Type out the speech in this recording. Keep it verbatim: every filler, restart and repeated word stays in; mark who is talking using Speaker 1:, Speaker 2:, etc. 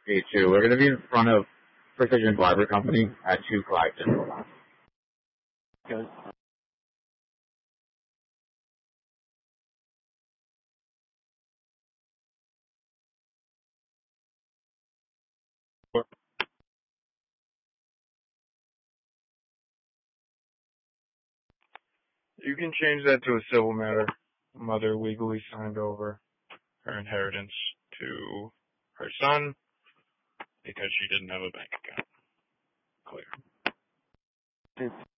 Speaker 1: Me too. We're going to be in front of Precision Barber Company at two Clifton.
Speaker 2: Good.
Speaker 3: You can change that to a civil matter. Mother legally signed over her inheritance to her son because she didn't have a bank account. Clear.